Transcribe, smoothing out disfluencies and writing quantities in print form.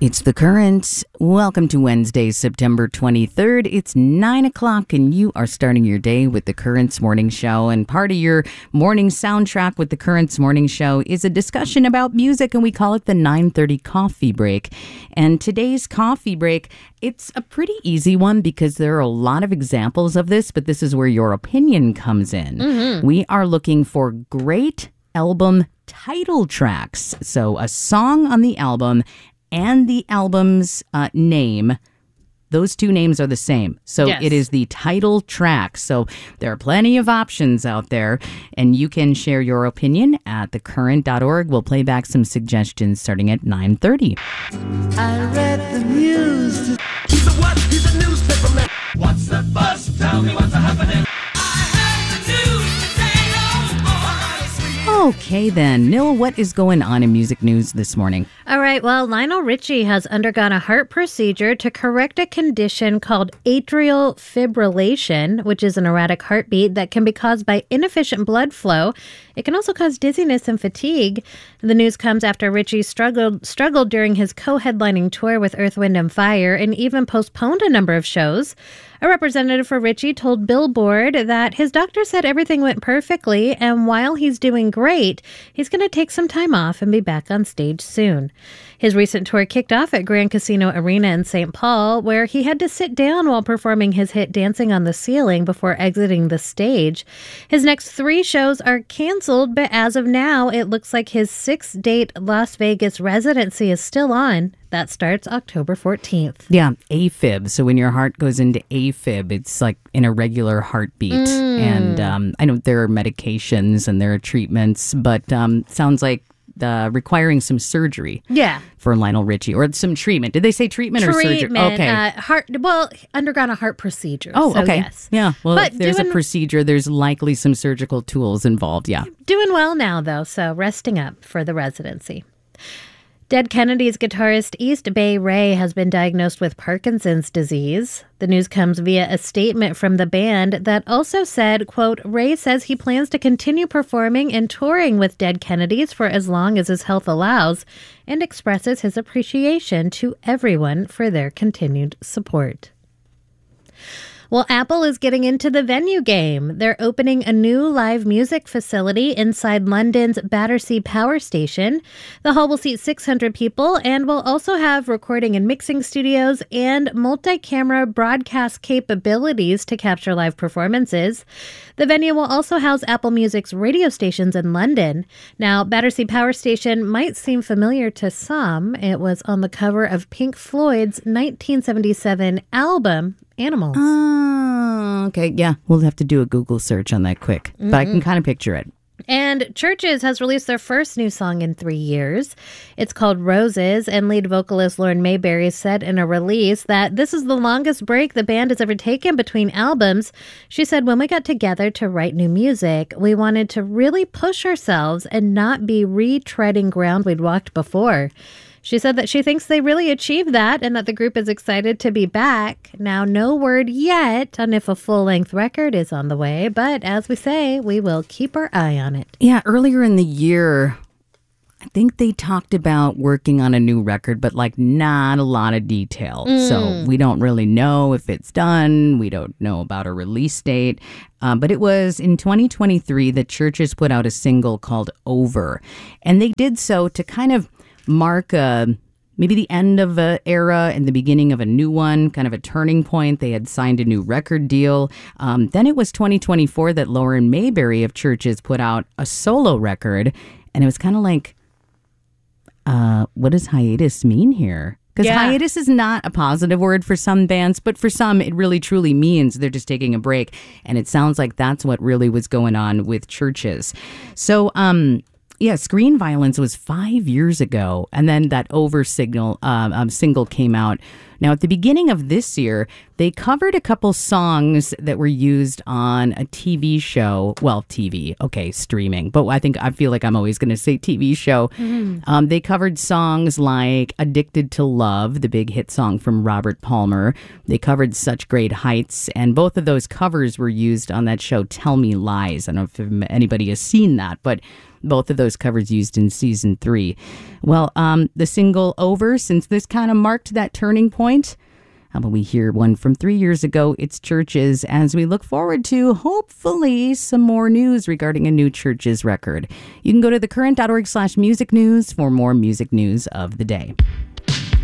It's The Current. Welcome to Wednesday, September 23rd. It's 9 o'clock and you are starting your day with The Current's Morning Show. And part of your morning soundtrack with The Current's Morning Show is a discussion about music, and we call it the 9:30 coffee break. And today's coffee break, it's a pretty easy one because there are a lot of examples of this, but this is where your opinion comes in. Mm-hmm. We are looking for great album title tracks. So a song on the album and the album's name, those two names are the same. So yes. It is the title track. So there are plenty of options out there, and you can share your opinion at thecurrent.org. We'll play back some suggestions starting at 9:30. I read the news. He's a what? He's a newspaper man. What's the buzz? Tell me what's happening. Okay then, Nil, what is going on in music news this morning? All right, well, Lionel Richie has undergone a heart procedure to correct a condition called atrial fibrillation, which is an erratic heartbeat that can be caused by inefficient blood flow. It can also cause dizziness and fatigue. The news comes after Richie struggled during his co-headlining tour with Earth, Wind & Fire and even postponed a number of shows. A representative for Richie told Billboard that his doctor said everything went perfectly, and while he's doing great, he's going to take some time off and be back on stage soon. His recent tour kicked off at Grand Casino Arena in St. Paul, where he had to sit down while performing his hit Dancing on the Ceiling before exiting the stage. His next 3 shows are canceled, but as of now, it looks like his 6-date Las Vegas residency is still on. That starts October 14th. Yeah, AFib. So when your heart goes into AFib, it's like an irregular heartbeat. And I know there are medications and there are treatments, but sounds like requiring some surgery. Yeah. For Lionel Richie, or some treatment. Did they say treatment or surgery? Okay. Undergone a heart procedure. Oh, so okay. Yes. Yeah. Well, if there's a procedure, there's likely some surgical tools involved. Yeah. Doing well now, though, so resting up for the residency. Dead Kennedys guitarist East Bay Ray has been diagnosed with Parkinson's disease. The news comes via a statement from the band that also said, quote, Ray says he plans to continue performing and touring with Dead Kennedys for as long as his health allows, and expresses his appreciation to everyone for their continued support. Well, Apple is getting into the venue game. They're opening a new live music facility inside London's Battersea Power Station. The hall will seat 600 people and will also have recording and mixing studios and multi-camera broadcast capabilities to capture live performances. The venue will also house Apple Music's radio stations in London. Now, Battersea Power Station might seem familiar to some. It was on the cover of Pink Floyd's 1977 album, Animals. Oh, okay. Yeah, we'll have to do a Google search on that quick. But I can kind of picture it. And Churches has released their first new song in 3 years. It's called Roses, and lead vocalist Lauren Mayberry said in a release that this is the longest break the band has ever taken between albums. She said, when we got together to write new music, we wanted to really push ourselves and not be retreading ground we'd walked before. She said that she thinks they really achieved that and that the group is excited to be back. Now, no word yet on if a full-length record is on the way, but as we say, we will keep our eye on it. Yeah, earlier in the year, I think they talked about working on a new record, but like not a lot of detail. So we don't really know if it's done. We don't know about a release date. But it was in 2023 that Churches put out a single called Over. And they did so to kind of mark maybe the end of an era and the beginning of a new one, kind of a turning point. They had signed a new record deal. Then it was 2024 that Lauren Mayberry of Churches put out a solo record. And it was kind of like, what does hiatus mean here? Because hiatus is not a positive word for some bands, but for some, it really truly means they're just taking a break. And it sounds like that's what really was going on with Churches. So, yeah, Screen Violence was 5 years ago, and then that Over single came out. Now, at the beginning of this year, they covered a couple songs that were used on a TV show. Well, TV, okay, streaming, but I feel like I'm always going to say TV show. They covered songs like Addicted to Love, the big hit song from Robert Palmer. They covered Such Great Heights, and both of those covers were used on that show Tell Me Lies. I don't know if anybody has seen that, but Both of those covers used in season 3. Well, the single Over, since this kind of marked that turning point. How about we hear one from 3 years ago? It's Churches, as we look forward to, hopefully, some more news regarding a new Churches record. You can go to thecurrent.org/music news for more music news of the day.